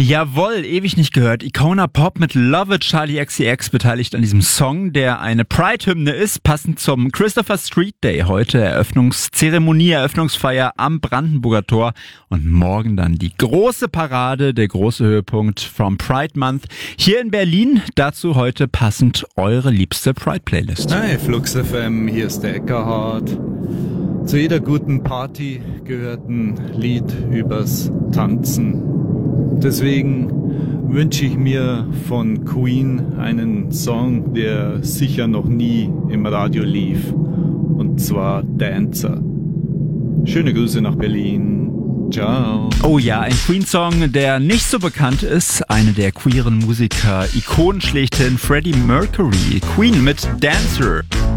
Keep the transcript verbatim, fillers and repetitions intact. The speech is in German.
Jawohl, ewig nicht gehört. Icona Pop mit Love It, Charli X C X beteiligt an diesem Song, der eine Pride-Hymne ist, passend zum Christopher Street Day. Heute Eröffnungszeremonie, Eröffnungsfeier am Brandenburger Tor und morgen dann die große Parade, der große Höhepunkt vom Pride Month hier in Berlin. Dazu heute passend eure liebste Pride-Playlist. Hi, Flux F M, hier ist der Eckerhard. Zu jeder guten Party gehört ein Lied übers Tanzen. Deswegen wünsche ich mir von Queen einen Song, der sicher noch nie im Radio lief. Und zwar Dancer. Schöne Grüße nach Berlin. Ciao. Oh ja, ein Queen-Song, der nicht so bekannt ist. Eine der queeren Musiker, Ikonen schlechthin, Freddie Mercury. Queen mit Dancer.